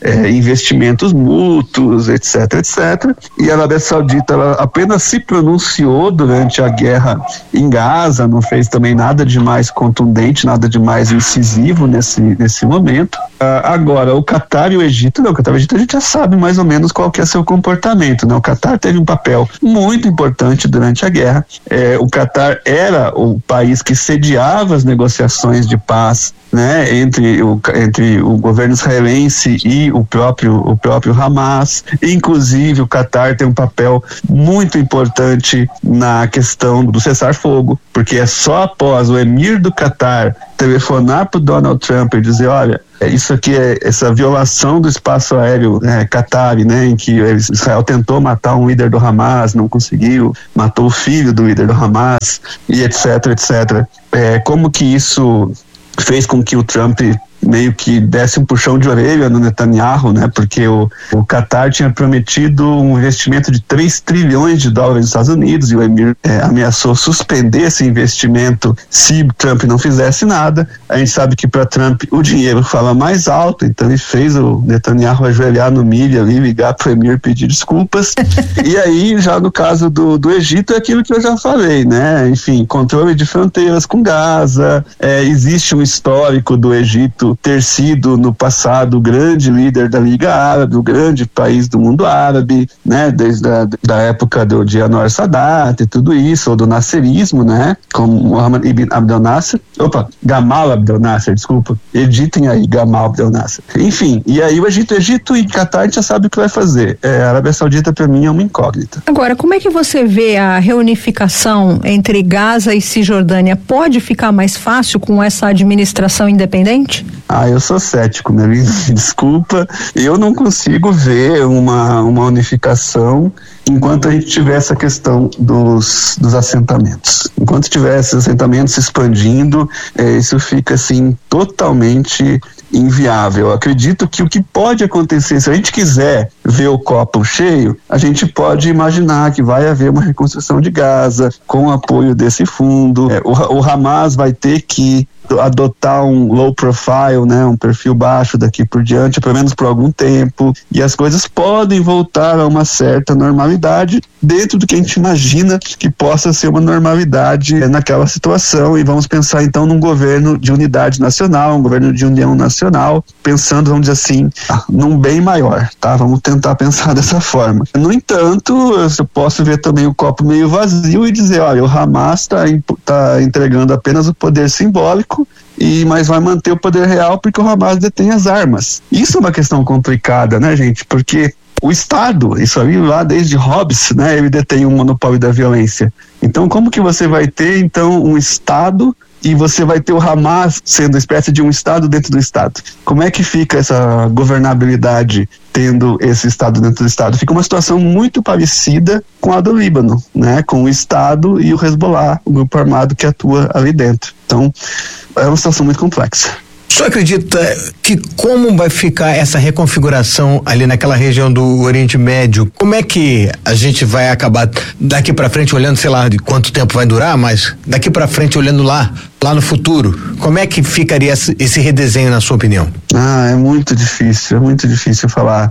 é, investimentos mútuos, etc, etc. E a Arábia Saudita ela apenas se pronunciou durante a guerra em Gaza, não fez também nada de mais contundente, nada de mais incisivo nesse, nesse momento. Uh, agora, o Catar e o Egito, não, o Catar e o Egito a gente já sabe mais ou menos qual que é seu comportamento, né? O Catar teve um papel muito importante durante a guerra. É, o Catar era o país que sediava as negociações de paz, né, entre o, entre o governo israelense e o próprio, o próprio Hamas. Inclusive, o Catar tem um papel muito importante na questão do cessar-fogo, porque é só após o emir do Catar telefonar para o Donald Trump e dizer, olha, isso aqui é essa violação do espaço aéreo né, Qatari, né, em que Israel tentou matar um líder do Hamas, não conseguiu, matou o filho do líder do Hamas, e etc, etcétera. É, como que isso fez com que o Trump meio que desse um puxão de orelha no Netanyahu, né? Porque o, o Qatar tinha prometido um investimento de três trilhões de dólares nos Estados Unidos e o Emir é, ameaçou suspender esse investimento se Trump não fizesse nada. A gente sabe que para Trump o dinheiro fala mais alto, então ele fez o Netanyahu ajoelhar no milho ali, ligar para o Emir pedir desculpas. E aí, já no caso do, do Egito, é aquilo que eu já falei, né? Enfim, controle de fronteiras com Gaza, é, existe um histórico do Egito ter sido no passado o grande líder da Liga Árabe, o grande país do mundo árabe, né, desde a da época do, de Anwar Sadat e tudo isso, ou do nasserismo, né, como Mohammed ibn Abdel Nasser, opa, Gamal Abdel Nasser, desculpa, editem aí, Gamal Abdel Nasser. Enfim, e aí o Egito, Egito e Catar a gente já sabe o que vai fazer. É, a Arábia Saudita para mim é uma incógnita. Agora, como é que você vê a reunificação entre Gaza e Cisjordânia? Pode ficar mais fácil com essa administração independente? Ah, eu sou cético, meu lindo, desculpa, eu não consigo ver uma, uma unificação enquanto a gente tiver essa questão dos, dos assentamentos. Enquanto tiver esses assentamentos se expandindo, é, isso fica assim totalmente inviável. Eu acredito que o que pode acontecer, se a gente quiser ver o copo cheio, a gente pode imaginar que vai haver uma reconstrução de Gaza com o apoio desse fundo. É, o, o Hamas vai ter que adotar um low profile, né, um perfil baixo daqui por diante, pelo menos por algum tempo, e as coisas podem voltar a uma certa normalidade dentro do que a gente imagina que possa ser uma normalidade naquela situação. E vamos pensar então num governo de unidade nacional, um governo de união nacional, pensando, vamos dizer assim, num bem maior, tá? Vamos tentar pensar dessa forma. No entanto, eu posso ver também o copo meio vazio e dizer, olha, o Hamas está tá entregando apenas o poder simbólico, e mas vai manter o poder real porque o Hamas detém as armas. Isso é uma questão complicada, né, gente? Porque o Estado, isso aí lá desde Hobbes, né, ele detém um monopólio da violência. Então, como que você vai ter, então, um Estado e você vai ter o Hamas sendo uma espécie de um Estado dentro do Estado? Como é que fica essa governabilidade tendo esse Estado dentro do Estado? Fica uma situação muito parecida com a do Líbano, né? Com o Estado e o Hezbollah, o grupo armado que atua ali dentro. Então, é uma situação muito complexa. O senhor acredita que como vai ficar essa reconfiguração ali naquela região do Oriente Médio? Como é que a gente vai acabar daqui para frente olhando, sei lá, de quanto tempo vai durar, mas daqui para frente olhando lá, lá no futuro, como é que ficaria esse, esse redesenho na sua opinião? Ah, é muito difícil, é muito difícil falar,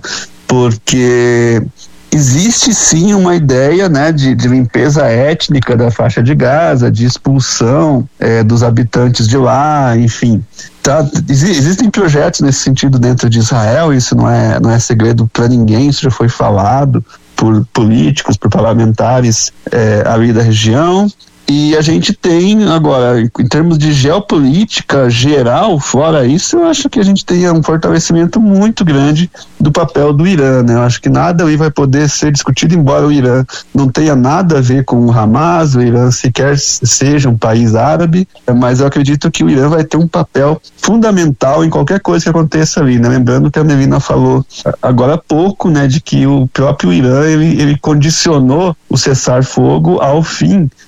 porque existe sim uma ideia, né, de, de limpeza étnica da faixa de Gaza, de expulsão é, dos habitantes de lá, enfim. Tá, existem projetos nesse sentido dentro de Israel, isso não é, não é segredo para ninguém, isso já foi falado por políticos, por parlamentares é, ali da região. E a gente tem agora, em termos de geopolítica geral, fora isso, eu acho que a gente tem um fortalecimento muito grande do papel do Irã, né? Eu acho que nada ali vai poder ser discutido, embora o Irã não tenha nada a ver com o Hamas, o Irã sequer seja um país árabe, mas eu acredito que o Irã vai ter um papel fundamental em qualquer coisa que aconteça ali, né? Lembrando que a Melina falou agora há pouco, né, de que o próprio Irã, ele, ele condicionou o cessar-fogo ao fim dos ataques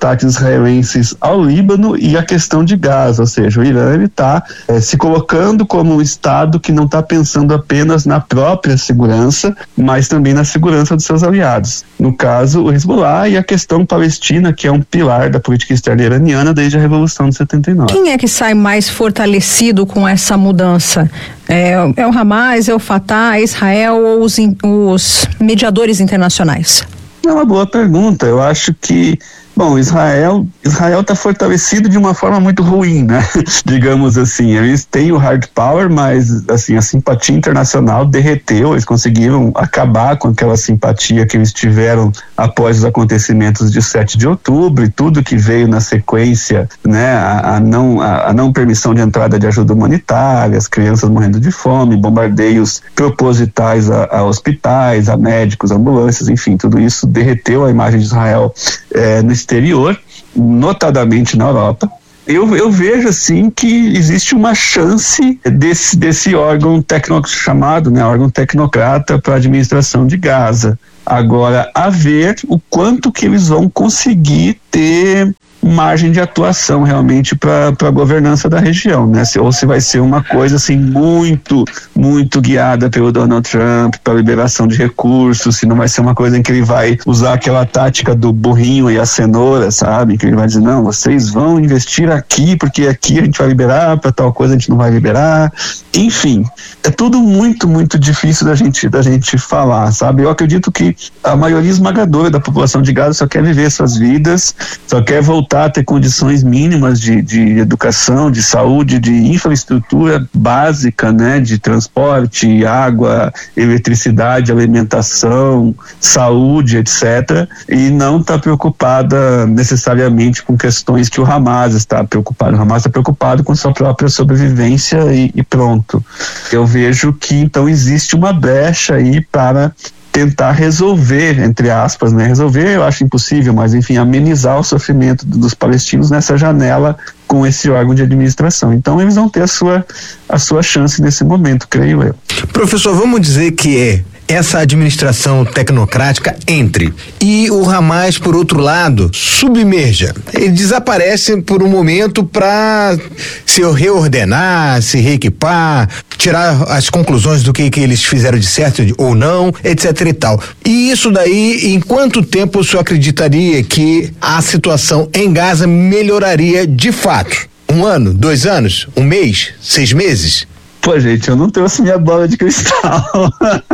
ataques israelenses ao Líbano e a questão de Gaza, ou seja, o Irã está é, se colocando como um Estado que não está pensando apenas na própria segurança, mas também na segurança dos seus aliados. No caso, o Hezbollah e a questão palestina, que é um pilar da política externa iraniana desde a Revolução de setenta e nove. Quem é que sai mais fortalecido com essa mudança? É, é o Hamas, é o Fatah, é Israel ou os, os mediadores internacionais? É uma boa pergunta. Eu acho que, bom, Israel Israel está fortalecido de uma forma muito ruim, né? Digamos assim, eles têm o hard power, mas assim, a simpatia internacional derreteu, eles conseguiram acabar com aquela simpatia que eles tiveram após os acontecimentos de sete de outubro e tudo que veio na sequência, né? A, a, não, a, a não permissão de entrada de ajuda humanitária, as crianças morrendo de fome, bombardeios propositais a, a hospitais, a médicos, ambulâncias, enfim, tudo isso derreteu a imagem de Israel eh, no exterior, notadamente na Europa. Eu, eu vejo assim que existe uma chance desse, desse órgão tecno, chamado, né, órgão tecnocrata para a administração de Gaza. Agora, a ver o quanto que eles vão conseguir ter margem de atuação realmente para a governança da região, né? Se, ou se vai ser uma coisa assim muito, muito guiada pelo Donald Trump para liberação de recursos, se não vai ser uma coisa em que ele vai usar aquela tática do burrinho e a cenoura, sabe? Que ele vai dizer, não, vocês vão investir aqui porque aqui a gente vai liberar, para tal coisa a gente não vai liberar. Enfim, é tudo muito, muito difícil da gente, da gente falar, sabe? Eu acredito que a maioria esmagadora da população de Gaza só quer viver suas vidas, só quer voltar a ter condições mínimas de, de educação, de saúde, de infraestrutura básica, né? De transporte, água, eletricidade, alimentação, saúde, etcétera. E não está preocupada necessariamente com questões que o Hamas está preocupado. O Hamas está preocupado com sua própria sobrevivência e, e pronto. Eu vejo que então existe uma brecha aí para tentar resolver, entre aspas, né? Resolver eu acho impossível, mas enfim, amenizar o sofrimento dos palestinos nessa janela com esse órgão de administração. Então eles vão ter a sua, a sua chance nesse momento, creio eu. Professor, vamos dizer que é essa administração tecnocrática entre e o Hamas, por outro lado, submerja. Ele desaparece por um momento para se reordenar, se reequipar, tirar as conclusões do que, que eles fizeram de certo ou não, etc e tal. E isso daí, em quanto tempo o senhor acreditaria que a situação em Gaza melhoraria de fato? Um ano, dois anos, um mês, seis meses? Pô, gente, eu não trouxe minha bola de cristal.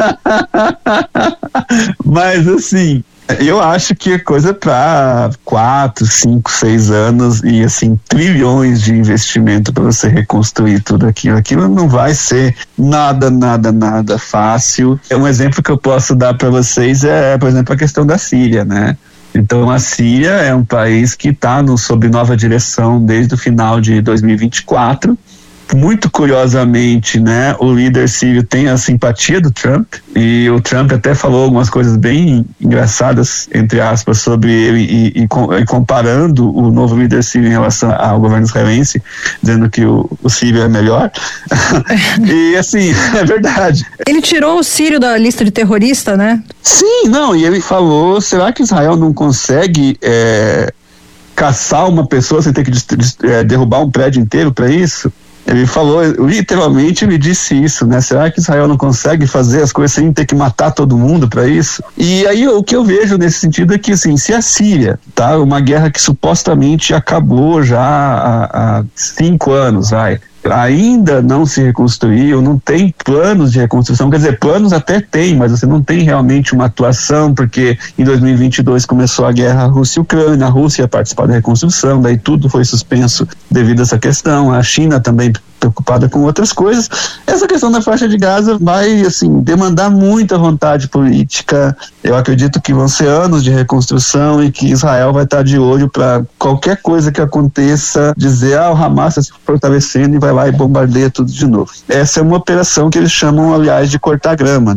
Mas, assim, eu acho que é coisa para quatro, cinco, seis anos e, assim, trilhões de investimento para você reconstruir tudo aquilo. Aquilo não vai ser nada, nada, nada fácil. Um exemplo que eu posso dar para vocês é, por exemplo, a questão da Síria, né? Então, a Síria é um país que está sob nova direção desde o final de dois mil e vinte e quatro. Muito curiosamente, né, o líder sírio tem a simpatia do Trump, e o Trump até falou algumas coisas bem engraçadas, entre aspas, sobre ele e, e, e comparando o novo líder sírio em relação ao governo israelense, dizendo que o, o sírio é melhor. E assim, é verdade. Ele tirou o sírio da lista de terrorista, né? Sim, não, e ele falou, será que Israel não consegue é, caçar uma pessoa sem ter que é, derrubar um prédio inteiro para isso? Ele falou, literalmente ele disse isso, né? Será que Israel não consegue fazer as coisas sem ter que matar todo mundo para isso? E aí o que eu vejo nesse sentido é que, assim, se a Síria, tá? Uma guerra que supostamente acabou já há, há cinco anos, vai, ainda não se reconstruiu, não tem planos de reconstrução, quer dizer, planos até tem, mas você não tem realmente uma atuação, porque em dois mil e vinte e dois começou a guerra Rússia e Ucrânia, a Rússia ia participar da reconstrução, daí tudo foi suspenso devido a essa questão, a China também preocupada com outras coisas. Essa questão da faixa de Gaza vai, assim, demandar muita vontade política. Eu acredito que vão ser anos de reconstrução e que Israel vai estar de olho para qualquer coisa que aconteça, dizer, ah, o Hamas está se fortalecendo e vai lá e bombardeia tudo de novo. Essa é uma operação que eles chamam, aliás, de cortar grama, né?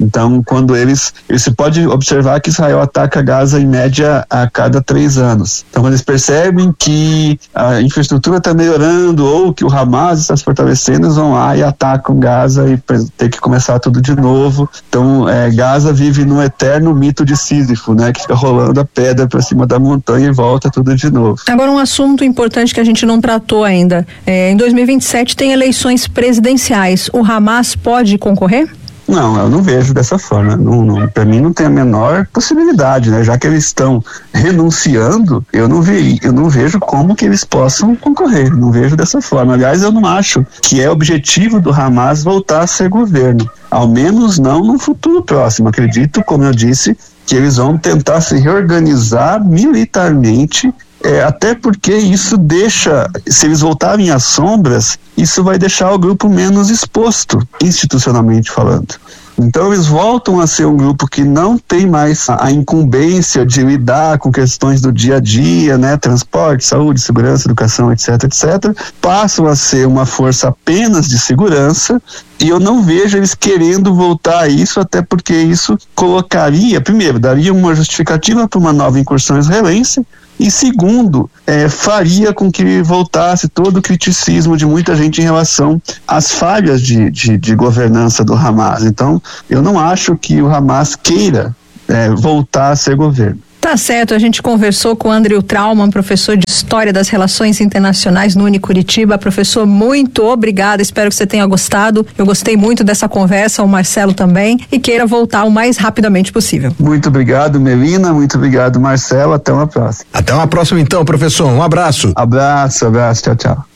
Então, quando eles, você pode observar que Israel ataca Gaza em média a cada três anos. Então, quando eles percebem que a infraestrutura está melhorando ou que o Hamas está se fortalecendo, eles vão lá e atacam Gaza e tem que começar tudo de novo. Então, é, Gaza vive num eterno mito de Sísifo, né, que fica rolando a pedra para cima da montanha e volta tudo de novo. Agora, um assunto importante que a gente não tratou ainda. É, em dois mil e vinte e sete tem eleições presidenciais. O Hamas pode concorrer? Não, eu não vejo dessa forma. Não, não, para mim não tem a menor possibilidade, né? Já que eles estão renunciando, eu não, vi, eu não vejo como que eles possam concorrer. Não vejo dessa forma. Aliás, eu não acho que é objetivo do Hamas voltar a ser governo. Ao menos não no futuro próximo. Acredito, como eu disse, que eles vão tentar se reorganizar militarmente. É, até porque isso deixa, se eles voltarem às sombras, isso vai deixar o grupo menos exposto, institucionalmente falando. Então eles voltam a ser um grupo que não tem mais a, a incumbência de lidar com questões do dia a dia, né, transporte, saúde, segurança, educação, etc, etc, passam a ser uma força apenas de segurança, e eu não vejo eles querendo voltar a isso, até porque isso colocaria, primeiro, daria uma justificativa para uma nova incursão israelense, e segundo, é, faria com que voltasse todo o criticismo de muita gente em relação às falhas de, de, de governança do Hamas. Então, eu não acho que o Hamas queira é, voltar a ser governo. Tá certo, a gente conversou com o Andrew Trauman, professor de História das Relações Internacionais no Unicuritiba. Professor, muito obrigada, espero que você tenha gostado. Eu gostei muito dessa conversa, o Marcelo também, e queira voltar o mais rapidamente possível. Muito obrigado, Melina, muito obrigado, Marcelo, até uma próxima. Até uma próxima então, professor, um abraço. Abraço, abraço, tchau, tchau.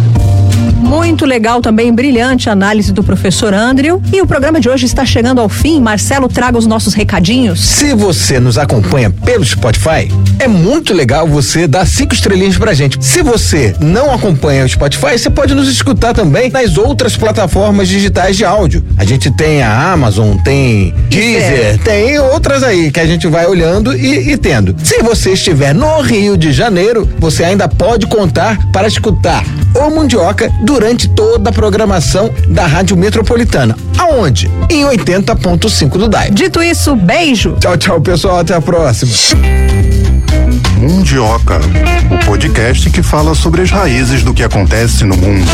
Muito legal também, brilhante análise do professor Andrew. E o programa de hoje está chegando ao fim. Marcelo, traga os nossos recadinhos. Se você nos acompanha pelo Spotify, é muito legal você dar cinco estrelinhas pra gente. Se você não acompanha o Spotify, você pode nos escutar também nas outras plataformas digitais de áudio. A gente tem a Amazon, tem Deezer, tem outras aí que a gente vai olhando e, e tendo. Se você estiver no Rio de Janeiro, você ainda pode contar para escutar o Mundioca durante toda a programação da Rádio Metropolitana. Aonde? Em oitenta ponto cinco do Dial. Dito isso, beijo. Tchau, tchau, pessoal. Até a próxima. Mundioca, o podcast que fala sobre as raízes do que acontece no mundo.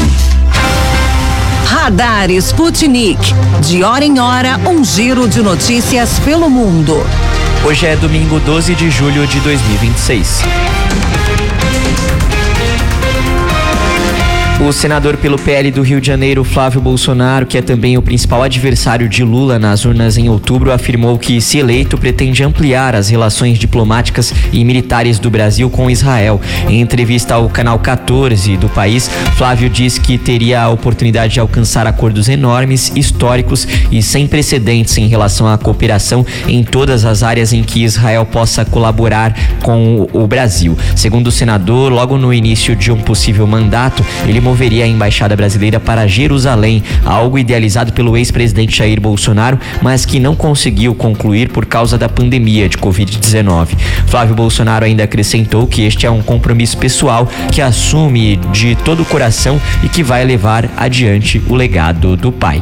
Radar Sputnik. De hora em hora, um giro de notícias pelo mundo. Hoje é domingo doze de julho de dois mil e vinte e seis. O senador pelo P L do Rio de Janeiro, Flávio Bolsonaro, que é também o principal adversário de Lula nas urnas em outubro, afirmou que, se eleito, pretende ampliar as relações diplomáticas e militares do Brasil com Israel. Em entrevista ao canal quatorze do país, Flávio diz que teria a oportunidade de alcançar acordos enormes, históricos e sem precedentes em relação à cooperação em todas as áreas em que Israel possa colaborar com o Brasil. Segundo o senador, logo no início de um possível mandato, ele moveria a embaixada brasileira para Jerusalém, algo idealizado pelo ex-presidente Jair Bolsonaro, mas que não conseguiu concluir por causa da pandemia de covid dezenove. Flávio Bolsonaro ainda acrescentou que este é um compromisso pessoal que assume de todo o coração e que vai levar adiante o legado do pai.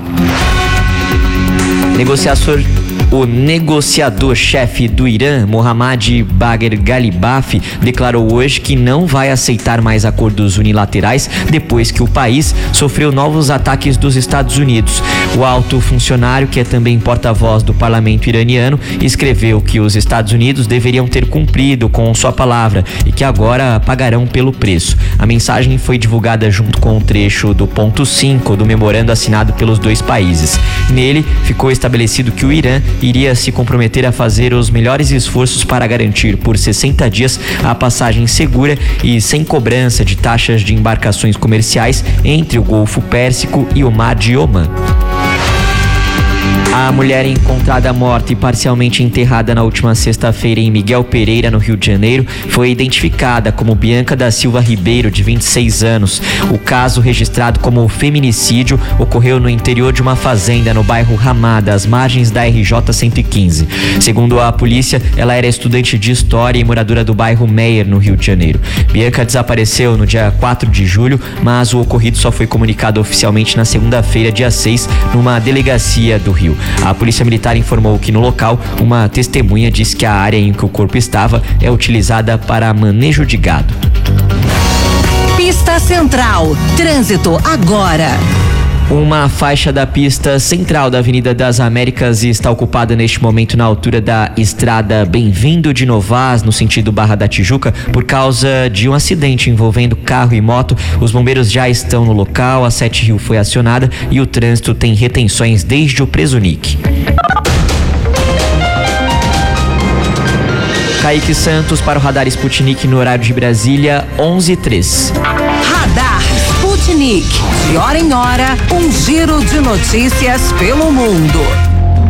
Negociador O negociador-chefe do Irã, Mohammad Bagher Ghalibaf, declarou hoje que não vai aceitar mais acordos unilaterais depois que o país sofreu novos ataques dos Estados Unidos. O alto funcionário, que é também porta-voz do parlamento iraniano, escreveu que os Estados Unidos deveriam ter cumprido com sua palavra e que agora pagarão pelo preço. A mensagem foi divulgada junto com um trecho do ponto cinco do memorando assinado pelos dois países. Nele, ficou estabelecido que o Irã iria se comprometer a fazer os melhores esforços para garantir por sessenta dias a passagem segura e sem cobrança de taxas de embarcações comerciais entre o Golfo Pérsico e o Mar de Omã. A mulher encontrada morta e parcialmente enterrada na última sexta-feira em Miguel Pereira, no Rio de Janeiro, foi identificada como Bianca da Silva Ribeiro, de vinte e seis anos. O caso, registrado como feminicídio, ocorreu no interior de uma fazenda no bairro Ramada, às margens da R J cento e quinze. Segundo a polícia, ela era estudante de História e moradora do bairro Meyer, no Rio de Janeiro. Bianca desapareceu no dia quatro de julho, mas o ocorrido só foi comunicado oficialmente na segunda-feira, dia seis, numa delegacia do Rio. A polícia militar informou que no local, uma testemunha disse que a área em que o corpo estava é utilizada para manejo de gado. Pista Central, trânsito agora. Uma faixa da pista central da Avenida das Américas está ocupada neste momento na altura da estrada Bem-vindo de Novas, no sentido Barra da Tijuca, por causa de um acidente envolvendo carro e moto. Os bombeiros já estão no local, a Sete Rio foi acionada e o trânsito tem retenções desde o Presunic. Kaique Santos para o Radar Sputnik no horário de Brasília, onze e três. Radar Sputnik, de hora em hora, um giro de notícias pelo mundo.